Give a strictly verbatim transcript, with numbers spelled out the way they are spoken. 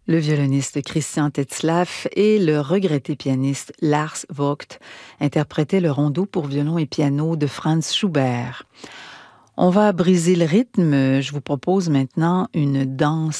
Le violoniste Christian Tetzlaff et le regretté pianiste Lars Vogt interprétaient le rondo pour violon et piano de Franz Schubert. On va briser le rythme. Je vous propose maintenant une danse